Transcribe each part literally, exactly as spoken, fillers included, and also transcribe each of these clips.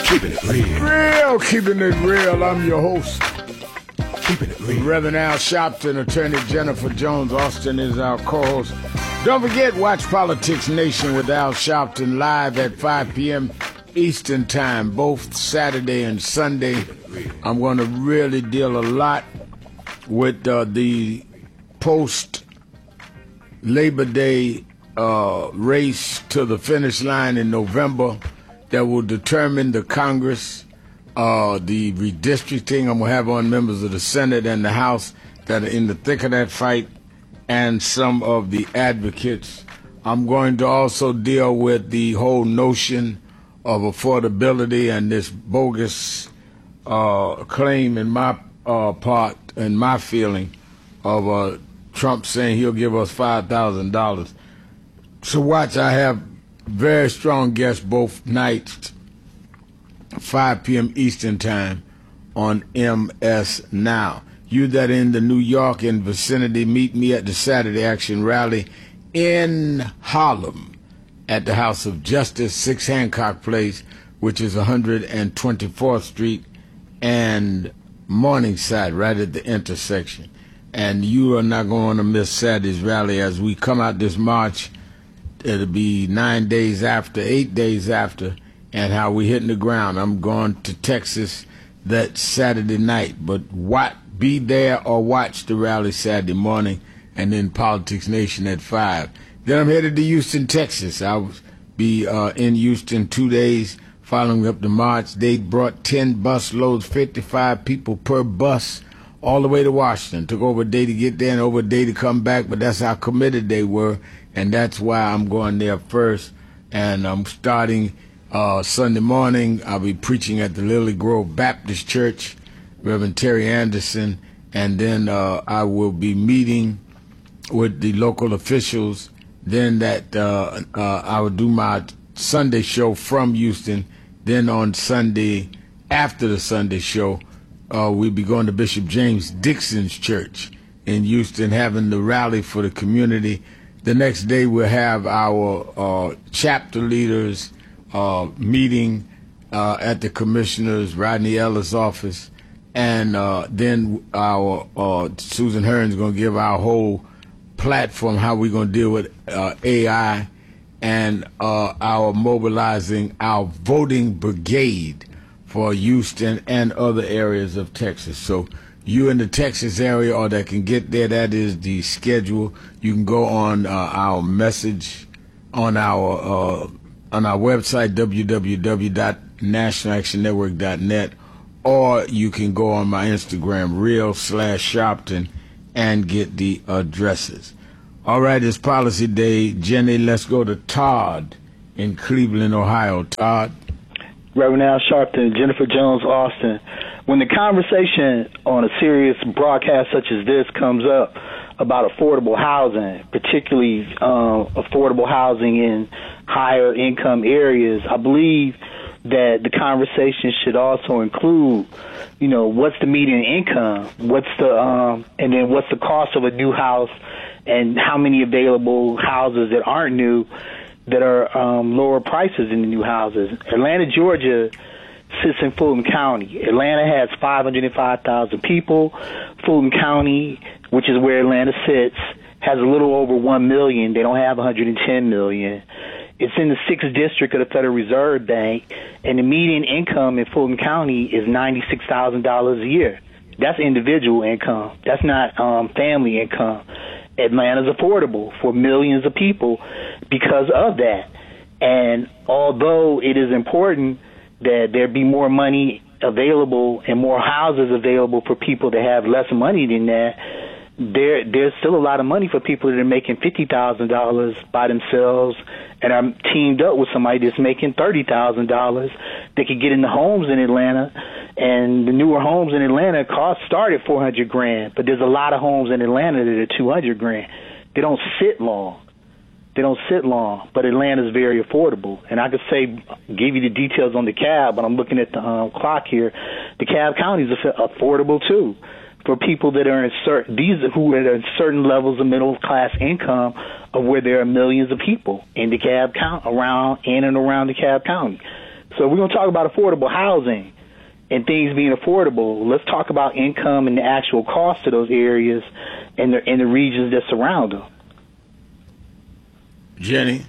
Keeping it real. Real, keeping it real. I'm your host. Keeping it real. Reverend Al Sharpton, Attorney Jennifer Jones Austin is our co-host. Don't forget, watch Politics Nation with Al Sharpton live at five p.m. Eastern Time, both Saturday and Sunday. I'm going to really deal a lot with uh, the post-Labor Day uh, race to the finish line in November that will determine the Congress, uh, the redistricting. I'm going to have on members of the Senate and the House that are in the thick of that fight, and some of the advocates. I'm going to also deal with the whole notion of affordability and this bogus uh, claim in my uh, part and my feeling of uh, Trump saying he'll give us five thousand dollars. So watch, I have very strong guests both nights, five p.m. Eastern Time on M S Now. You that in the New York and vicinity, meet me at the Saturday Action Rally in Harlem at the House of Justice, six Hancock Place, which is one hundred twenty-fourth Street and Morningside, right at the intersection. And you are not going to miss Saturday's rally as we come out this March. It'll be nine days after, eight days after, and how we hitting the ground. I'm going to Texas that Saturday night, but what? Be there or watch the rally Saturday morning, and then Politics Nation at five. Then I'm headed to Houston, Texas. I'll be uh, in Houston two days following up the march. They brought ten bus loads, fifty-five people per bus, all the way to Washington. Took over a day to get there and over a day to come back, but that's how committed they were, and that's why I'm going there first. And I'm starting uh, Sunday morning. I'll be preaching at the Lily Grove Baptist Church, Reverend Terry Anderson, and then uh, I will be meeting with the local officials. Then that uh, uh, I will do my Sunday show from Houston. Then on Sunday, after the Sunday show, uh, we'll be going to Bishop James Dixon's church in Houston, having the rally for the community. The next day we'll have our uh, chapter leaders uh, meeting uh, at the Commissioner's Rodney Ellis office. And uh, then our uh, Susan Hearn's going to give our whole platform, how we're going to deal with uh, A I, and uh, our mobilizing our voting brigade for Houston and other areas of Texas. So you in the Texas area or that can get there, that is the schedule. You can go on uh, our message on our uh, on our website, w w w dot national action network dot net. Or you can go on my Instagram, real slash Sharpton, and get the addresses. All right, it's Policy Day. Jenny, let's go to Todd in Cleveland, Ohio. Todd. Reverend Al Sharpton, Jennifer Jones Austin. When the conversation on a serious broadcast such as this comes up about affordable housing, particularly um, affordable housing in higher income areas, I believe that the conversation should also include, you know, what's the median income, what's the, um, and then what's the cost of a new house, and how many available houses that aren't new that are um, lower prices in the new houses. Atlanta, Georgia sits in Fulton County. Atlanta has five hundred five thousand people. Fulton County, which is where Atlanta sits, has a little over one million. They don't have one hundred ten million. It's in the sixth district of the Federal Reserve Bank, and the median income in Fulton County is ninety-six thousand dollars a year. That's individual income. That's not um, family income. Atlanta's affordable for millions of people because of that. And although it is important that there be more money available and more houses available for people that have less money than that, there there's still a lot of money for people that are making fifty thousand dollars by themselves and are teamed up with somebody that's making thirty thousand dollars. They could get into homes in Atlanta, and the newer homes in Atlanta cost start at four hundred grand, but there's a lot of homes in Atlanta that are two hundred grand. They don't sit long. They don't sit long, but Atlanta's very affordable. And I could say, give you the details on DeKalb, but I'm looking at the um, clock here. DeKalb County is affordable too for people that are in certain, these who are at certain levels of middle class income, of where there are millions of people in DeKalb County, around in and around DeKalb County. So if we're going to talk about affordable housing and things being affordable, let's talk about income and the actual cost of those areas and the, and the regions that surround them. Jenny?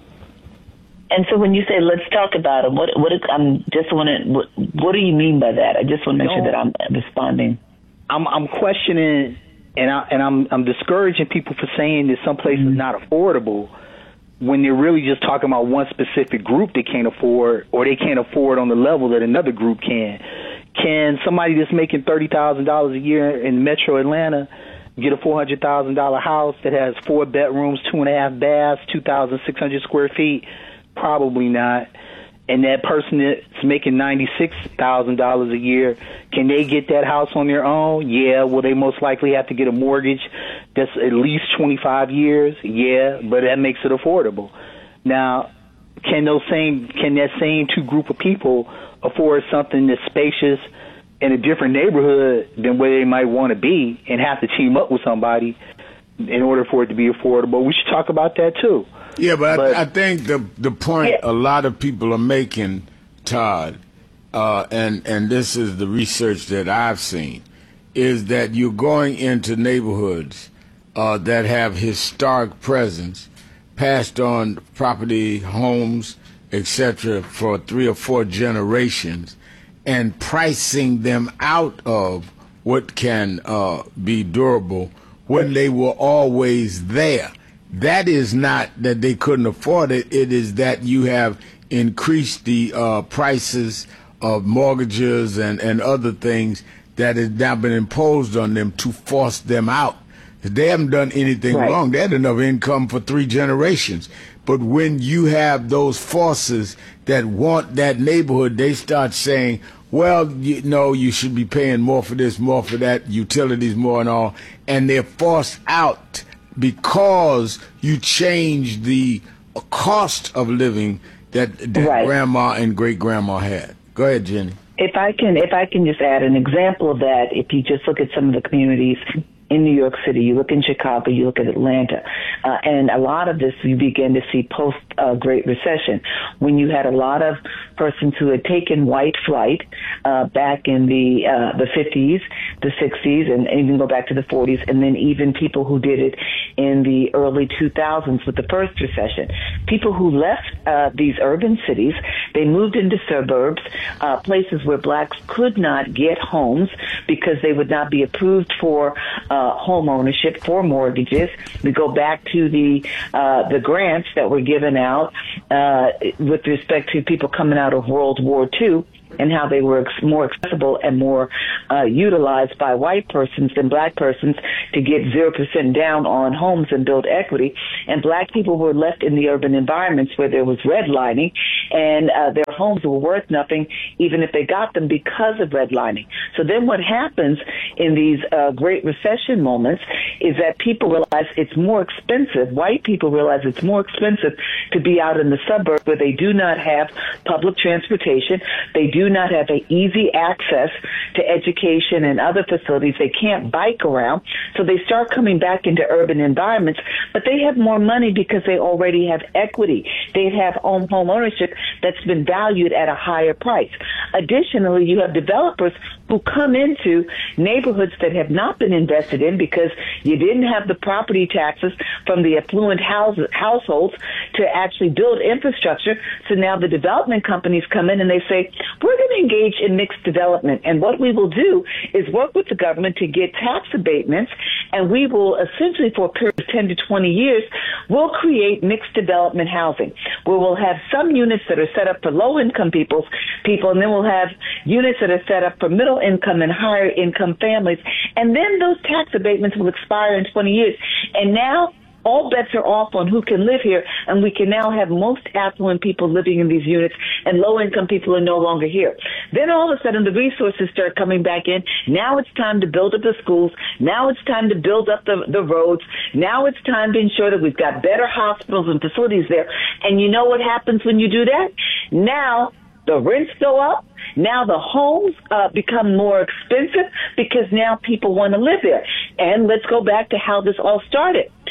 And so when you say let's talk about it, what what is, I'm just want to what, what do you mean by that? I just want to make no, sure that I'm responding. I'm I'm questioning and I and I'm I'm discouraging people for saying that some place mm-hmm. is not affordable when they're really just talking about one specific group they can't afford, or they can't afford on the level that another group can. Can somebody that's making thirty thousand dollars a year in Metro Atlanta get a four hundred thousand dollars house that has four bedrooms, two and a half baths, two thousand six hundred square feet? Probably not. And that person that's making ninety-six thousand dollars a year, can they get that house on their own? Yeah. Will they most likely have to get a mortgage that's at least twenty-five years? Yeah, but that makes it affordable. Now, can those same can that same two group of people afford something that's spacious in a different neighborhood than where they might want to be and have to team up with somebody in order for it to be affordable? We should talk about that too. Yeah, but, but I, I think the the point yeah. a lot of people are making, Todd, uh, and and this is the research that I've seen, is that you're going into neighborhoods uh, that have historic presence, passed on property, homes, et cetera, for three or four generations, and pricing them out of what can uh, be durable when they were always there. That is not that they couldn't afford it. It is that you have increased the uh, prices of mortgages and, and other things that has now been imposed on them to force them out. They haven't done anything right. wrong. They had enough income for three generations. But when you have those forces that want that neighborhood, they start saying, well, you know, you should be paying more for this, more for that, utilities more and all. And they're forced out because you change the cost of living that, that right. grandma and great grandma had. Go ahead, Jenny. If I can, if I can just add an example of that, if you just look at some of the communities in New York City, you look in Chicago, you look at Atlanta, uh, and a lot of this you begin to see post uh, Great Recession, when you had a lot of persons who had taken white flight uh, back in the uh, the fifties, the sixties, and even go back to the forties, and then even people who did it in the early two thousands with the first recession. People who left uh, these urban cities, they moved into suburbs, uh, places where blacks could not get homes because they would not be approved for uh, home ownership, for mortgages. We go back to the uh, the grants that were given out uh, with respect to people coming out of World War Two, and how they were ex- more accessible and more uh, utilized by white persons than black persons to get zero percent down on homes and build equity. And black people were left in the urban environments where there was redlining, and uh, their homes were worth nothing even if they got them because of redlining. So then what happens in these uh, Great Recession moments is that people realize it's more expensive, white people realize it's more expensive to be out in the suburbs where they do not have public transportation, they do not have an easy access to education and other facilities. They can't bike around, so they start coming back into urban environments, but they have more money because they already have equity. They have home home ownership that's been valued at a higher price. Additionally, you have developers who come into neighborhoods that have not been invested in because you didn't have the property taxes from the affluent houses, households to actually build infrastructure. So now the development companies come in and they say, we're going to engage in mixed development. And what we will do is work with the government to get tax abatements, and we will essentially, for a period of ten to twenty years, we'll create mixed development housing, where we'll have some units that are set up for low-income people's people, and then we'll have units that are set up for middle-income and higher-income families. And then those tax abatements will expire in twenty years. And now all bets are off on who can live here, and we can now have most affluent people living in these units, and low-income people are no longer here. Then all of a sudden the resources start coming back in. Now it's time to build up the schools. Now it's time to build up the, the roads. Now it's time to ensure that we've got better hospitals and facilities there. And you know what happens when you do that? Now the rents go up. Now the homes uh, become more expensive because now people want to live there. And let's go back to how this all started.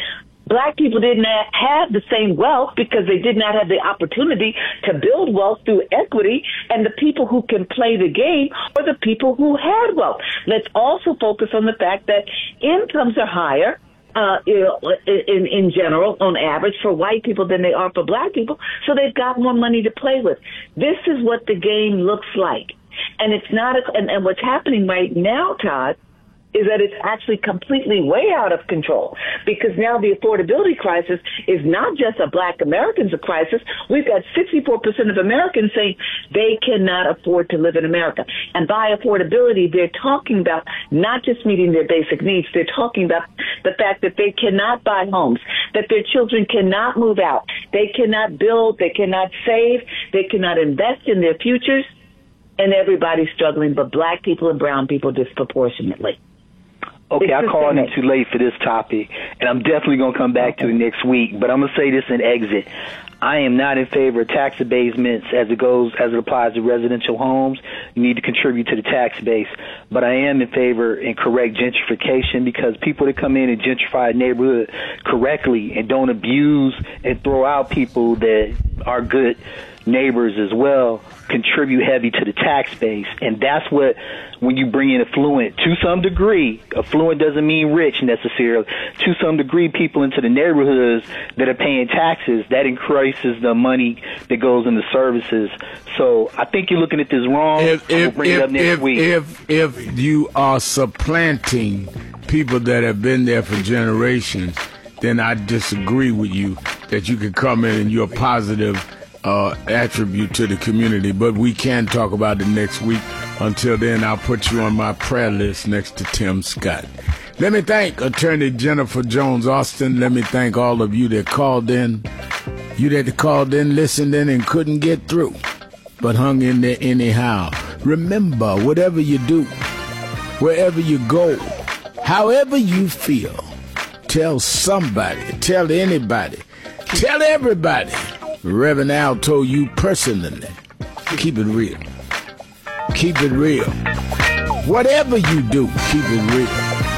Black people did not have the same wealth because they did not have the opportunity to build wealth through equity, and the people who can play the game are the people who had wealth. Let's also focus on the fact that incomes are higher uh, in, in general, on average, for white people than they are for black people, so they've got more money to play with. This is what the game looks like. And it's not, a, and, and what's happening right now, Todd, is that it's actually completely way out of control, because now the affordability crisis is not just a black Americans crisis. We've got sixty-four percent of Americans saying they cannot afford to live in America. And by affordability, they're talking about not just meeting their basic needs. They're talking about the fact that they cannot buy homes, that their children cannot move out. They cannot build. They cannot save. They cannot invest in their futures. And everybody's struggling, but black people and brown people disproportionately. Okay, I called in too late for this topic, and I'm definitely going to come back to it next week, but I'm going to say this in exit. I am not in favor of tax abatements as it goes, as it applies to residential homes. You need to contribute to the tax base. But I am in favor in correct gentrification, because people that come in and gentrify a neighborhood correctly and don't abuse and throw out people that are good neighbors as well contribute heavy to the tax base. And that's what, when you bring in affluent, to some degree, affluent doesn't mean rich necessarily, to some degree, people into the neighborhoods that are paying taxes, that increases the money that goes into services. So I think you're looking at this wrong. If, if, we'll bring if, it up next if, week. If, if you are supplanting people that have been there for generations, then I disagree with you that you can come in and you're a positive Uh, attribute to the community. But we can talk about it next week. Until then, I'll put you on my prayer list next to Tim Scott. Let me thank Attorney Jennifer Jones Austin. Let me thank all of you that called in. You that called in, listened in, and couldn't get through, but hung in there anyhow. Remember, whatever you do, wherever you go, however you feel, tell somebody, tell anybody, tell everybody. Reverend Al told you personally, keep it real. Keep it real. Whatever you do, keep it real.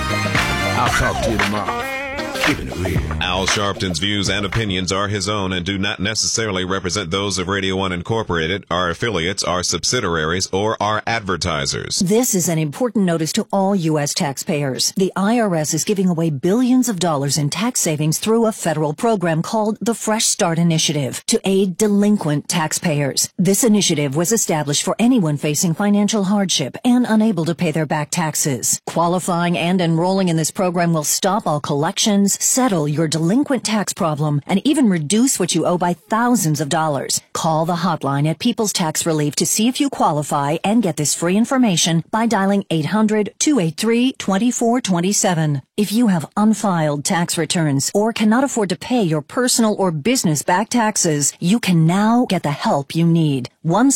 I'll talk to you tomorrow. Keeping it real. Al Sharpton's views and opinions are his own and do not necessarily represent those of Radio One Incorporated, our affiliates, our subsidiaries, or our advertisers. This is an important notice to all U S taxpayers. The I R S is giving away billions of dollars in tax savings through a federal program called the Fresh Start Initiative to aid delinquent taxpayers. This initiative was established for anyone facing financial hardship and unable to pay their back taxes. Qualifying and enrolling in this program will stop all collections, settle your delinquent tax problem, and even reduce what you owe by thousands of dollars. Call the hotline at People's Tax Relief to see if you qualify and get this free information by dialing eight hundred, two eight three, two four two seven. If you have unfiled tax returns or cannot afford to pay your personal or business back taxes, you can now get the help you need. One